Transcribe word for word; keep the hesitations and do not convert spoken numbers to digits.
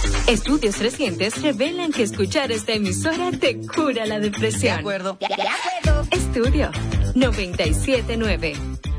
Estudios recientes revelan que escuchar esta emisora te cura la depresión. De acuerdo. Estudio noventa y siete nueve.